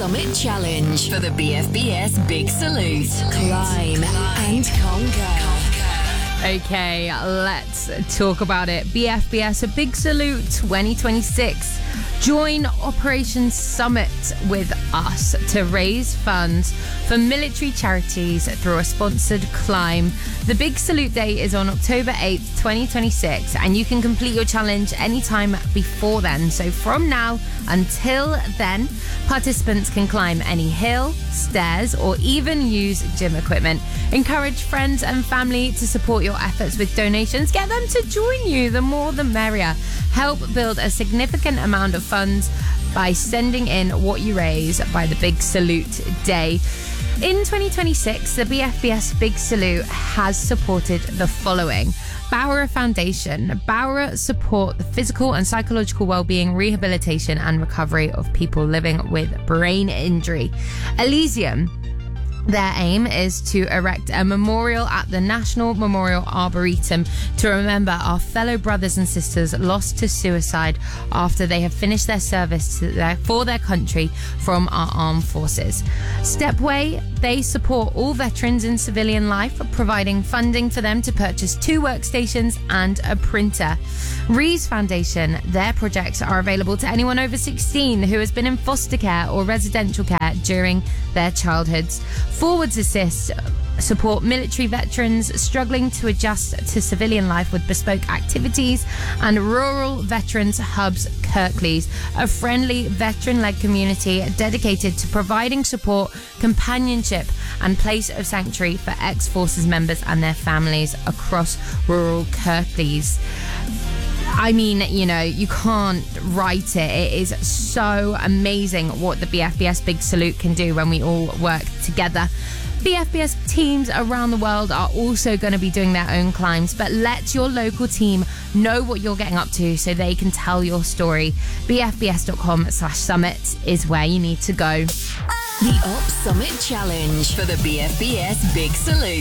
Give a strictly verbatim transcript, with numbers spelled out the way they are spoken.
Summit Challenge for the B F B S Big Salute. Climb and conquer. Okay, let's talk about it. B F B S, a Big Salute twenty twenty-six. Join Operation Summit with us to raise funds for military charities through a sponsored climb. The Big Salute Day is on October eighth, twenty twenty-six, and you can complete your challenge anytime before then. So from now until then, participants can climb any hill, stairs, or even use gym equipment. Encourage friends and family to support your efforts with donations. Get them to join you. The more the merrier. Help build a significant amount of funds by sending in what you raise by the Big Salute Day. In twenty twenty-six, the B F B S Big Salute has supported the following. Bowra Foundation. Bowra support the physical and psychological well-being, rehabilitation and recovery of people living with brain injury. Elysium. Their aim is to erect a memorial at the National Memorial Arboretum to remember our fellow brothers and sisters lost to suicide after they have finished their service to their, for their country from our armed forces. Stepway, they support all veterans in civilian life, providing funding for them to purchase two workstations and a printer. Rees Foundation, their projects are available to anyone over sixteen who has been in foster care or residential care during their childhoods. Forwards Assist support military veterans struggling to adjust to civilian life with bespoke activities, and Rural Veterans Hubs Kirklees, a friendly veteran-led community dedicated to providing support, companionship and place of sanctuary for ex-forces members and their families across rural Kirklees. I mean, you know, you can't write it. It is so amazing what the B F B S Big Salute can do when we all work together. B F B S teams around the world are also going to be doing their own climbs, but let your local team know what you're getting up to so they can tell your story. B F B S dot com slash summit is where you need to go. The Op Summit Challenge for the B F B S Big Salute.